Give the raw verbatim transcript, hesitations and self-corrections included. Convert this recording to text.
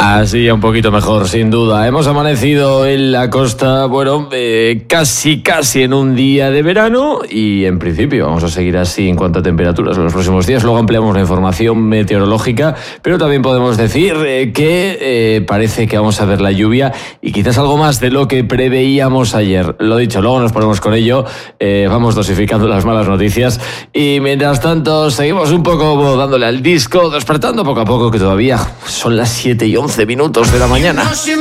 Así un poquito mejor, sin duda. Hemos amanecido en la costa, bueno, eh, casi, casi en un día de verano y en principio vamos a seguir así en cuanto a temperaturas en los próximos días. Luego ampliamos la información meteorológica, pero también podemos decir eh, que eh, parece que vamos a ver la lluvia y quizás algo más de lo que preveíamos ayer. Lo dicho, luego nos ponemos con ello, eh, vamos dosificando las malas noticias y mientras tanto seguimos un poco dándole al disco, despertando poco a poco, que todavía son las siete y once minutos de la mañana.